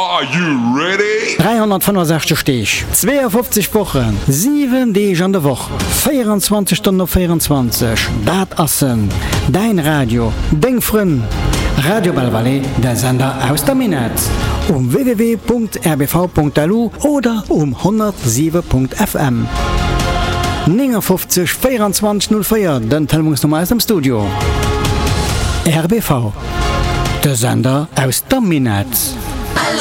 Are you ready? 365 Stich, 52 Wochen, 7 Tage an der Woche, 24 Stunden auf 24. Dat assen, dein Radio, dein Freund. Radio Balvalet, der Sender aus der Minetz. Um www.rbv.lu oder um 107.fm. 59 24 04, den Telefonnummer aus dem Studio. RBV, der Sender aus der Minetz.